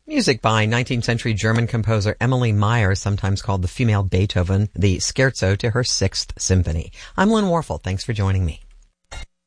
Music by 19th century German composer Emily Meyer, sometimes called the female Beethoven, the Scherzo to her Sixth Symphony. I'm Lynn Warfel. Thanks for joining me.